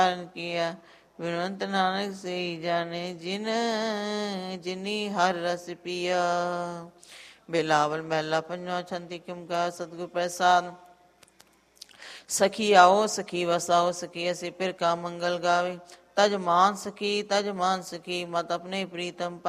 ਕੀਆ। ਬਿਨਵੰਤ ਨਾਨਕ ਸਈ ਜਾਣੇ ਜਿਨ ਜਿਨੀ ਹਰ ਰਸ ਪੀਆ। ਬਿਲਾਵਲ ਮਹਿਲਾ ਪੰਜਵਾਂ। ਛੰਤੀ ਕਿਮਕਾ ਸਤਿਗੁਰ ਪ੍ਰਸਾਦ। ਸਖੀ ਆਓ ਸਖੀ ਵਸਾਓ ਸਖੀ ਅਸੀਂ ਫਿਰ ਕਾ ਮੰਗਲ ਗਾਵੇ। ਤਜ ਮਾਨ ਸਖੀ ਮਤ ਆਪਣੇ ਪ੍ਰੀਤਮ